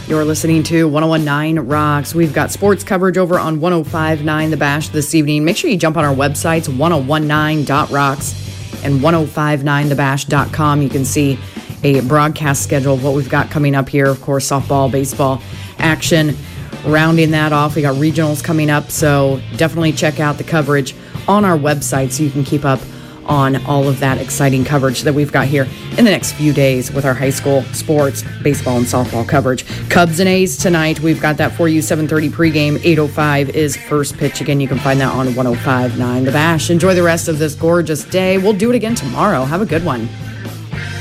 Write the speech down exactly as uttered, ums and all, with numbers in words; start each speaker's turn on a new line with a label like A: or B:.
A: You're listening to one oh one point nine Rocks. We've got sports coverage over on one oh five point nine The Bash this evening. Make sure you jump on our websites, ten nineteen dot rocks and ten fifty-nine the bash dot com. You can see a broadcast schedule of what we've got coming up here. Of course, softball, baseball action. Rounding that off, we got regionals coming up, so definitely check out the coverage on our website so you can keep up on all of that exciting coverage that we've got here in the next few days with our high school sports, baseball, and softball coverage. Cubs and A's tonight. We've got that for you. seven thirty pregame, eight oh five is first pitch. Again, you can find that on ten fifty-nine The Bash. Enjoy the rest of this gorgeous day. We'll do it again tomorrow. Have a good one.